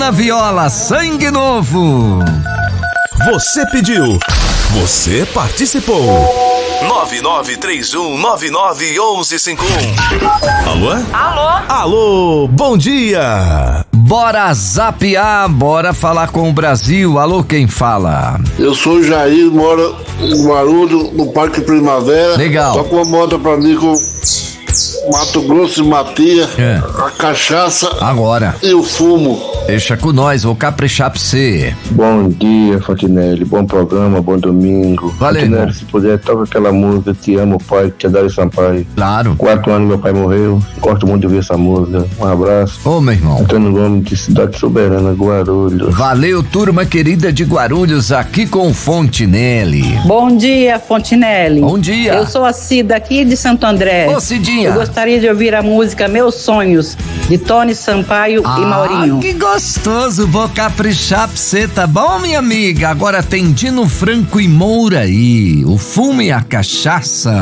na viola, sangue novo. Você pediu, você participou. 9931991151. Alô? Alô? Alô, bom dia. Bora zapear, bora falar com o Brasil. Alô, quem fala? Eu sou o Jair, moro em Guarulhos, no Parque Primavera. Legal. Toca uma moda pra mim com Mato Grosso e Matias, a cachaça Agora. e o fumo. Deixa com nós, vou caprichar pra você. Bom dia, Fontinelli. Bom programa, bom domingo. Valeu, Fontinelli, irmão. se puder, toca aquela música Te Amo, Pai, que é Dário Sampaio. Claro. 4 anos meu pai morreu. Gosto muito de ouvir essa música. Um abraço. Ô, meu irmão. Antônio Gomes, de Cidade Soberana, Guarulhos. Valeu, turma querida de Guarulhos, aqui com o Fontinelli. Bom dia, Fontinelli. Bom dia. Eu sou a Cida aqui de Santo André. Ô, Cidinha. Eu gostaria de ouvir a música Meus Sonhos, de Tony Sampaio e Maurinho. Que gostoso, vou caprichar pra você, tá bom, minha amiga? Agora tem Dino Franco e Moura aí, o fumo e a cachaça.